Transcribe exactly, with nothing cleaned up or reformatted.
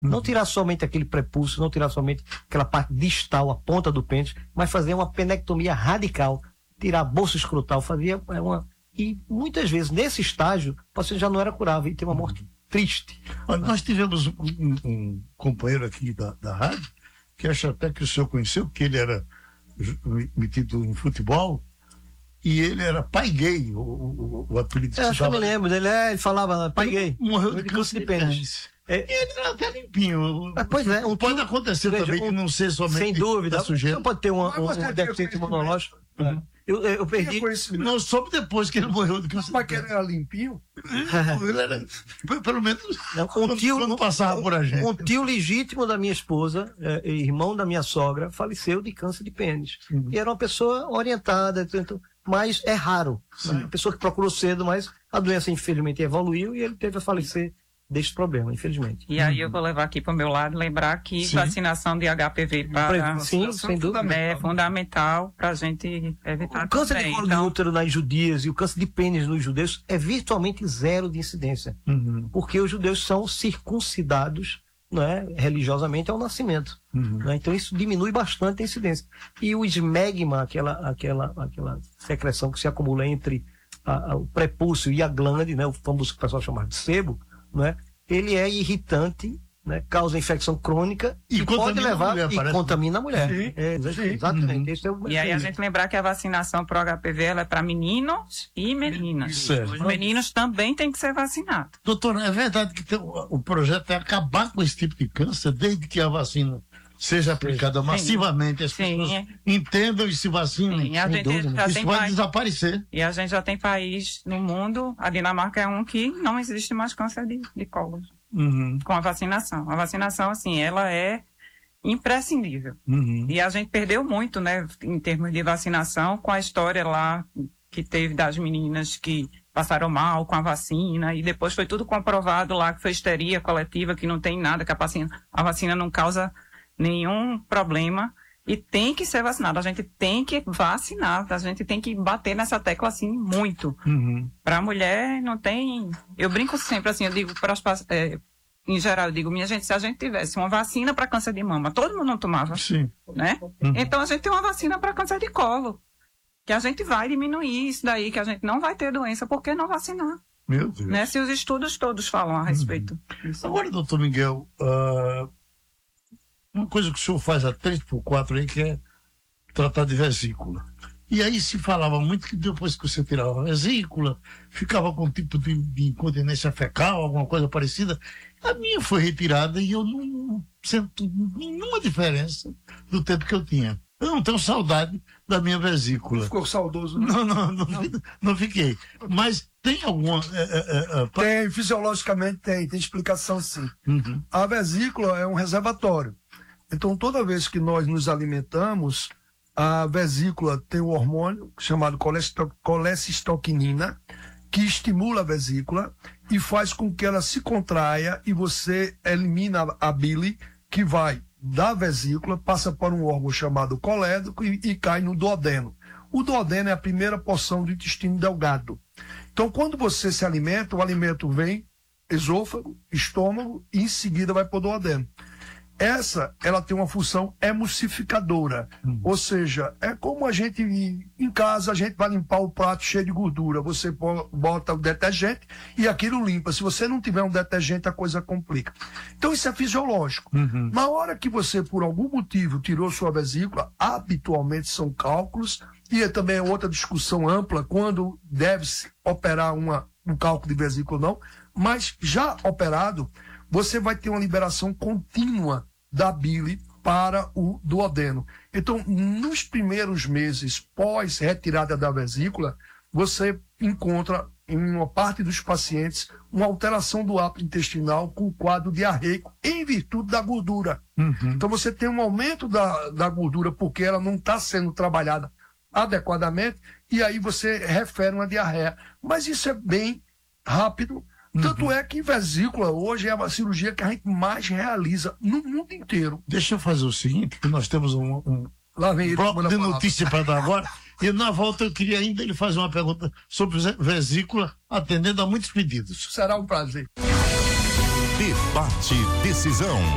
Não tirar somente aquele prepúcio, não tirar somente aquela parte distal, a ponta do pênis, mas fazer uma penectomia radical, tirar a bolsa escrotal, fazia uma... E muitas vezes, nesse estágio, o paciente já não era curável e tem uma morte triste. Olha, nós tivemos um, um, um companheiro aqui da, da rádio, que acho até que o senhor conheceu, porque ele era metido em futebol, e ele era pai gay, o, o, o apelido que é, se eu chamava. me lembro dele, é, ele falava pai gay. Morreu de câncer de pênis. É, e ele era até limpinho. Ah, pois é, um pode tio, acontecer veja, também um, que não seja somente sem dúvida, da sujeira. Não pode ter uma, um, um deficiente imunológico. Uhum. Eu, eu perdi. Não, soube depois que ele morreu de câncer. Mas que ele era limpinho? Ele era, pelo menos, não, um tio, quando passava por a gente. Um tio legítimo da minha esposa, é, irmão da minha sogra, faleceu de câncer de pênis. Uhum. E era uma pessoa orientada, então, mas é raro. Né? Uma pessoa que procurou cedo, mas a doença infelizmente evoluiu e ele teve a falecer deste problema, infelizmente. E aí eu vou levar aqui para o meu lado, lembrar que Sim. vacinação de H P V para Sim, sem dúvida. É fundamental para a gente evitar. O câncer também. de colo então... de útero nas judias e o câncer de pênis nos judeus é virtualmente zero de incidência. Uhum. Porque os judeus são circuncidados, né, religiosamente ao nascimento. Uhum. Né? Então isso diminui bastante a incidência. E o esmegma, aquela, aquela, aquela secreção que se acumula entre a, a, o prepúcio e a glande, né, o famoso que o pessoal chama de sebo, né, ele é irritante, né, causa infecção crônica e, e pode levar mulher, e parece. contamina a mulher. Sim, é, sim. Exatamente. Uhum. Esse é o e aí a gente lembrar que a vacinação para o H P V ela é para meninos e meninas. Isso é. Os meninos também têm que ser vacinados. Doutora, é verdade que tem, o projeto é acabar com esse tipo de câncer desde que a vacina seja aplicada massivamente, as Sim. pessoas entendam e se vacinem. Sim, a gente já Isso tem vai país, desaparecer. E a gente já tem país no mundo, a Dinamarca é um que não existe mais câncer de, de colo uhum. com a vacinação. A vacinação, assim, ela é imprescindível. Uhum. E a gente perdeu muito, né, em termos de vacinação, com a história lá que teve das meninas que passaram mal com a vacina, e depois foi tudo comprovado lá que foi histeria coletiva, que não tem nada, que a vacina, a vacina não causa nenhum problema e tem que ser vacinado. A gente tem que vacinar, a gente tem que bater nessa tecla assim muito. Uhum. Para a mulher não tem. Eu brinco sempre assim, eu digo para as é, em geral, eu digo, minha gente, se a gente tivesse uma vacina para câncer de mama, todo mundo não tomava. Sim. Né? Uhum. Então a gente tem uma vacina para câncer de colo, que a gente vai diminuir isso daí, que a gente não vai ter doença, por que não vacinar? Meu Deus. Né? Se os estudos todos falam a respeito. Uhum. Agora, doutor Miguel, uh... uma coisa que o senhor faz há três por quatro aí, que é tratar de vesícula. E aí se falava muito que depois que você tirava a vesícula, ficava com um tipo de, de incontinência fecal, alguma coisa parecida. A minha foi retirada e eu não sinto nenhuma diferença do tempo que eu tinha. Eu não tenho saudade da minha vesícula. Ficou saudoso? Né? Não, não, não, não, não fiquei. Mas tem alguma... É, é, é, tem, fisiologicamente tem, tem explicação sim. Uhum. A vesícula é um reservatório. Então, toda vez que nós nos alimentamos, a vesícula tem um hormônio chamado colecistoquinina, que estimula a vesícula e faz com que ela se contraia e você elimina a bile que vai da vesícula, passa por um órgão chamado colédoco e, e cai no duodeno. O duodeno é a primeira porção do intestino delgado. Então, quando você se alimenta, o alimento vem esôfago, estômago e em seguida vai para o duodeno. Essa, ela tem uma função emulsificadora, hum. ou seja, é como a gente, em casa, a gente vai limpar o prato cheio de gordura, você bota o detergente e aquilo limpa. Se você não tiver um detergente, a coisa complica. Então isso é fisiológico. Uhum. Na hora que você, por algum motivo, tirou sua vesícula, habitualmente são cálculos, e é também outra discussão ampla, quando deve-se operar uma, um cálculo de vesícula ou não, mas já operado, você vai ter uma liberação contínua da bile para o duodeno. Então, nos primeiros meses pós-retirada da vesícula, você encontra em uma parte dos pacientes uma alteração do hábito intestinal com quadro diarreico em virtude da gordura. Uhum. Então, você tem um aumento da, da gordura porque ela não está sendo trabalhada adequadamente e aí você refere uma diarreia. Mas isso é bem rápido. Tanto uhum. é que vesícula hoje é a cirurgia que a gente mais realiza no mundo inteiro. Deixa eu fazer o seguinte, que nós temos um, um Lá vem ele, bloco de notícia para dar agora, e na volta eu queria ainda ele fazer uma pergunta sobre vesícula, atendendo a muitos pedidos. Será um prazer. Debate Decisão.